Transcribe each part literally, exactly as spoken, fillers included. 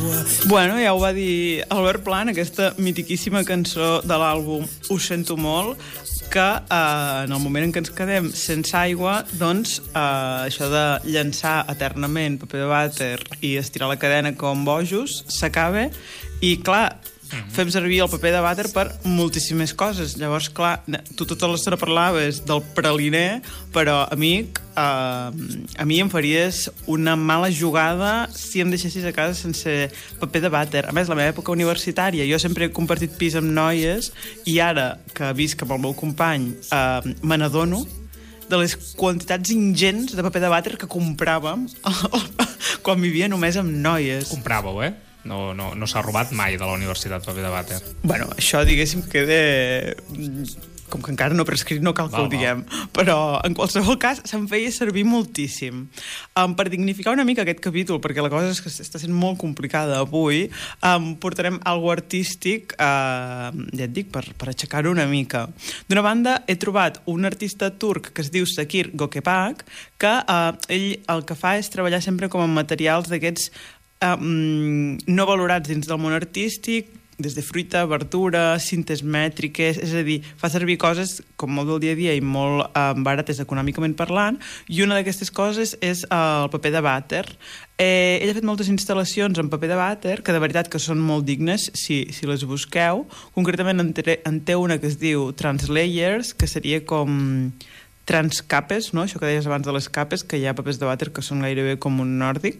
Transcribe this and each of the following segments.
Bueno, ja ho va dir Albert Pla en aquesta mitiquíssima cançó de l'àlbum Ho sento molt, que eh, en el moment en què ens quedem sense aigua, doncs eh, això de llançar eternament paper de vàter i estirar la cadena com bojos s'acaba i, clar, fem servir el paper de vàter per moltíssimes coses. Llavors, clar, tu tota l'estona parlaves del praliner, però, amic, eh, a mi em faries una mala jugada si em deixessis a casa sense paper de vàter. A més, la meva època universitària, jo sempre he compartit pis amb noies i ara que visc amb el meu company eh, me n'adono de les quantitats ingents de paper de vàter que compràvem quan vivia només amb noies. Compràveu, eh? No, no, no s'ha robat mai de la universitat paper de vàter. Bueno, això, diguéssim, queda... Com que encara no prescrit, no cal que val, ho diguem. Val. Però, en qualsevol cas, se'n feia servir moltíssim. Um, per dignificar una mica aquest capítol, perquè la cosa és que està sent molt complicada avui, um, portarem algo artístic, uh, ja et dic, per, per aixecar-ho una mica. D'una banda, he trobat un artista turc que es diu Sakir Gökebak, que uh, ell el que fa és treballar sempre com a materials d'aquests Um, no valorats dins del món artístic, des de fruita, verdura, cintes mètriques, és a dir, fa servir coses com molt del dia a dia i molt um, barates econòmicament parlant, i una d'aquestes coses és uh, el paper de vàter. Eh, ell ha fet moltes instal·lacions en paper de vàter, que de veritat que són molt dignes si, si les busqueu. Concretament en té, en té una que es diu Translayers, que seria com transcapes, no? Això que deies abans de les capes, que hi ha papers de vàter que són gairebé com un nòrdic.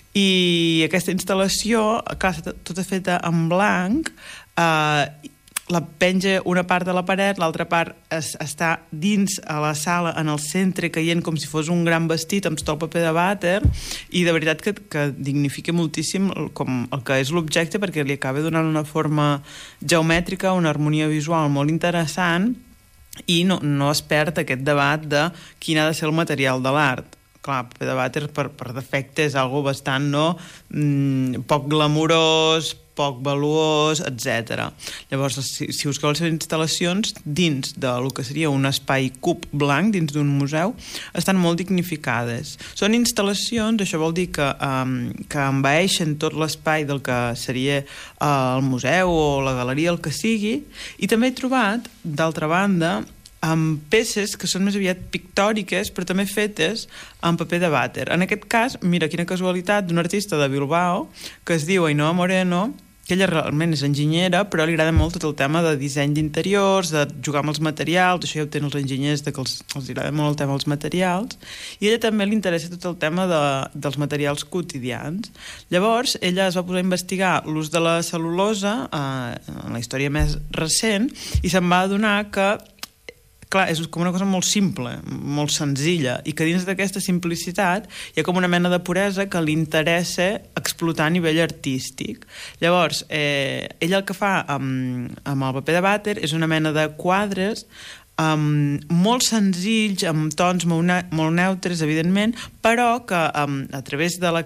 I aquesta instal·lació, clar, tota feta en blanc, eh, la penja una part de la paret, l'altra part es, està dins a la sala, en el centre, caient com si fos un gran vestit amb tot el paper de vàter, i de veritat que, que dignifica moltíssim el, com el que és l'objecte, perquè li acaba donant una forma geomètrica, una harmonia visual molt interessant, i no, no es perd aquest debat de quin ha de ser el material de l'art. Clar, paper de vàter per, per defecte és algo bastant, no? Mm, poc glamurós, poc valuós, etcètera. Llavors, si, si busqueu les seves instal·lacions dins del que seria un espai cub blanc, dins d'un museu, estan molt dignificades. Són instal·lacions, això vol dir que, um, que envaeixen tot l'espai del que seria uh, el museu o la galeria, el que sigui, i també he trobat, d'altra banda, amb peces que són més aviat pictòriques, però també fetes en paper de vàter. En aquest cas, mira, quina casualitat, d'un artista de Bilbao que es diu Ainhoa Moreno, que ella realment és enginyera, però li agrada molt tot el tema de disseny d'interiors, de jugar amb els materials, això ja ho tenen els enginyers, de que els, els agrada molt el tema dels materials, i a ella també li interessa tot el tema de, dels materials quotidians. Llavors, ella es va posar a investigar l'ús de la cel·lulosa eh, en la història més recent, i se'n va adonar que clar, és com una cosa molt simple, molt senzilla, i que dins d'aquesta simplicitat hi ha com una mena de puresa que li interessa explotar a nivell artístic. Llavors, eh, ella el que fa amb, amb el paper de vàter és una mena de quadres um, molt senzills, amb tons molt, ne molt neutres, evidentment, però que um, a través de la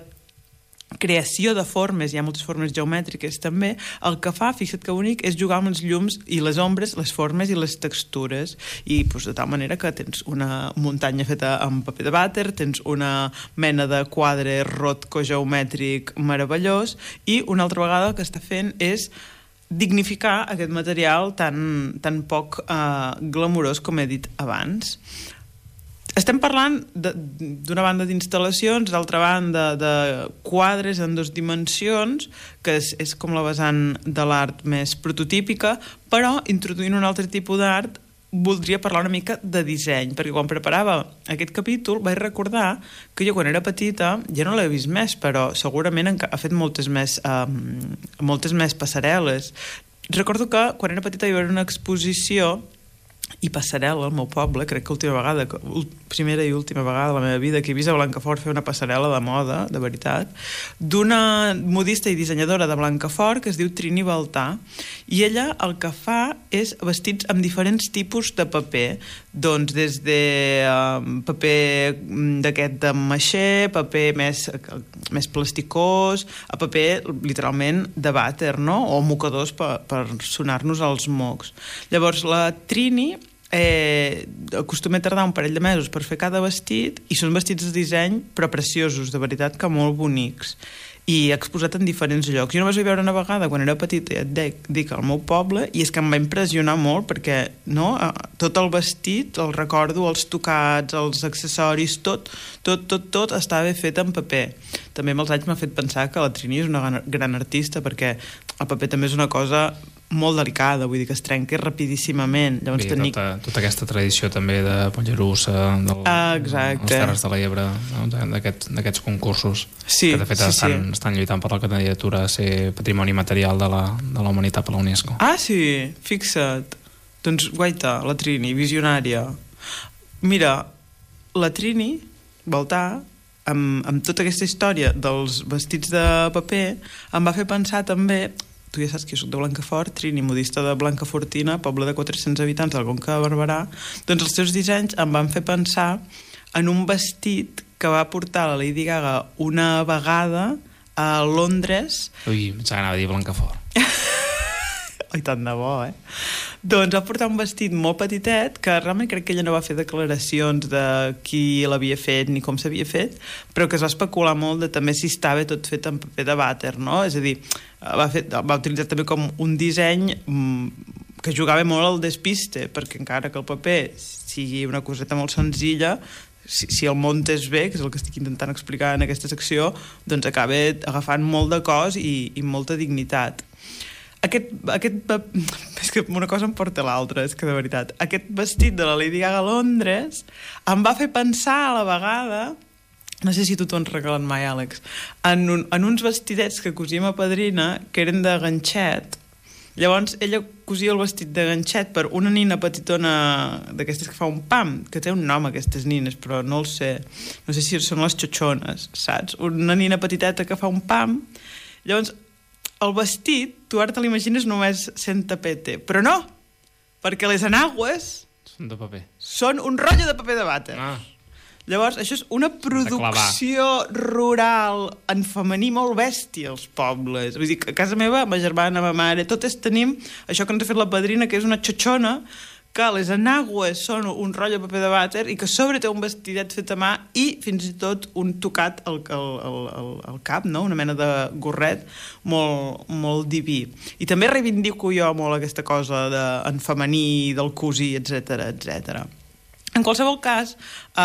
creació de formes, hi ha moltes formes geomètriques també, el que fa, fixa't que bonic, és jugar amb els llums i les ombres, les formes i les textures, i pues, de tal manera que tens una muntanya feta amb paper de vàter, tens una mena de quadre rotco geomètric meravellós, i una altra vegada el que està fent és dignificar aquest material tan, tan poc eh, glamurós com he dit abans. Estem parlant d'una banda d'instal·lacions, d'altra banda de quadres en dues dimensions, que és, és com la vessant de l'art més prototípica, però introduint un altre tipus d'art voldria parlar una mica de disseny, perquè quan preparava aquest capítol vaig recordar que jo quan era petita, ja no l'he vist més, però segurament ha fet moltes més, um, moltes més passarel·les. Recordo que quan era petita hi va haver una exposició i passarel·la al meu poble, crec que última vegada, primera i última vegada de la meva vida que he vist a Blancafort fer una passarel·la de moda, de veritat, d'una modista i dissenyadora de Blancafort que es diu Trini Baltà, i ella el que fa és vestits amb diferents tipus de paper, doncs des de um, paper d'aquest de maixer, paper més, més plasticós, a paper literalment de vàter, no? O mocadors per, per sonar-nos els mocs. Llavors la Trini eh, acostuma a tardar un parell de mesos per fer cada vestit, i són vestits de disseny però preciosos, de veritat que molt bonics. i exposat en diferents llocs. Jo només vaig veure una vegada quan era petita, ja et dic, dic al meu poble, i és que em va impressionar molt perquè no, tot el vestit, el recordo, els tocats, els accessoris, tot, tot, tot, tot estava fet en paper. També amb els anys m'ha fet pensar que la Trini és una gran, gran artista, perquè el paper també és una cosa molt delicada, vull dir que es trenca rapidíssimament. Llavors, Bé, tenir... tota, tota aquesta tradició també de Mollerussa, del, ah, les Terres de l'Ebre, no? d'aquests aquest, concursos sí, que de fet sí, estan, sí. estan lluitant per la candidatura a ser patrimoni material de la, de la humanitat per la UNESCO. Ah, sí? Fixa't. Doncs, guaita, la Trini, visionària. Mira, la Trini, Baltar, amb, amb tota aquesta història dels vestits de paper, em va fer pensar també... Tu ja saps que jo soc de Blancafort, Trini, modista de Blancafortina, poble de quatre-cents habitants del Conca de Barberà, doncs els seus dissenys em van fer pensar en un vestit que va portar la Lady Gaga una vegada a Londres. Ui, em anava a dir Blancafort. Oi, tant de bo, eh? Doncs va portar un vestit molt petitet, que realment crec que ella no va fer declaracions de qui l'havia fet ni com s'havia fet, però que es va especular molt de també si estava tot fet en paper de vàter, no? És a dir, va, fer, va utilitzar també com un disseny que jugava molt al despiste, perquè encara que el paper sigui una coseta molt senzilla, si, si el muntes bé, que és el que estic intentant explicar en aquesta secció, doncs acaba agafant molt de cos i, i molta dignitat. Aquest, aquest... És que una cosa em porta l'altra, és que de veritat. Aquest vestit de la Lady Gaga a Londres em va fer pensar a la vegada, no sé si tu t'ho han regalat mai, Àlex, en, un, en uns vestidets que cosia ma padrina, que eren de ganxet. Llavors, ella cosia el vestit de ganxet per una nina petitona d'aquestes que fa un pam, que té un nom, aquestes nines, però no el sé. No sé si són les xotxones, saps? Una nina petiteta que fa un pam. Llavors, el vestit, tu ara te l'imagines només sent tapete, però no, perquè les enagües són de paper. Són un rotllo de paper de vàter. Ah. Llavors, això és una producció rural en femení molt bèstia als pobles. Vull dir, a casa meva, ma germana, ma mare, totes tenim això que ens ha fet la padrina, que és una xotxona, que les enagües són un rotllo de paper de vàter i que a sobre té un vestidet fet a mà i fins i tot un tocat al, al, al, al cap, no? Una mena de gorret molt, molt diví. I també reivindico jo molt aquesta cosa de, en femení, del cosí, etcètera, etcètera. En qualsevol cas,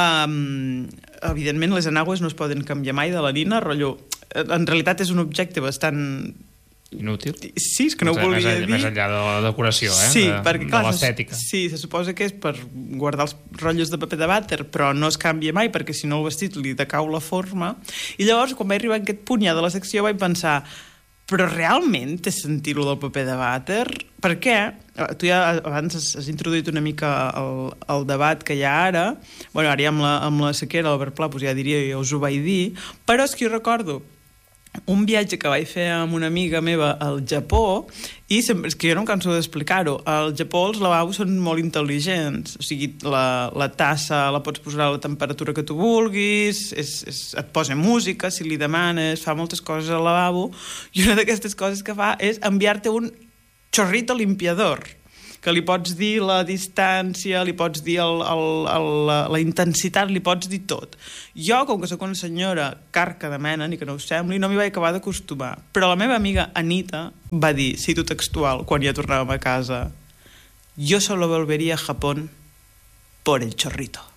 um, evidentment les enagües no es poden canviar mai de la nina, rotllo... En realitat és un objecte bastant... Inútil. Sí, és que no ho volia més, dir. Més enllà de la decoració, eh? Sí, de, perquè, clar, de l'estètica. Sí, se suposa que és per guardar els rotllos de paper de vàter, però no es canvia mai, perquè si no el vestit li decau la forma. I llavors, quan vaig arribar a aquest punt ja de la secció, vaig pensar, però realment té sentit lo del paper de vàter? Per què? Tu ja abans has, has introduït una mica el, el debat que hi ha ara. Bueno, ara ja amb la, amb la sequera, l'Albert Pla, doncs ja diria, ja us ho vaig dir, però és que jo recordo un viatge que vaig fer amb una amiga meva al Japó, i sempre, és que jo no em canso d'explicar-ho, al Japó els lavabos són molt intel·ligents, o sigui, la, la tassa la pots posar a la temperatura que tu vulguis, és, és, et posa música si li demanes, fa moltes coses al lavabo, i una d'aquestes coses que fa és enviar-te un chorrito limpiador, que li pots dir la distància, li pots dir el, el, el, la, la intensitat, li pots dir tot. Jo, com que sóc una senyora carca de mena, ni que no ho sembli, no m'hi vaig acabar d'acostumar. Però la meva amiga Anita va dir, cito textual, quan ja tornàvem a casa, «Yo solo volvería a Japón por el chorrito».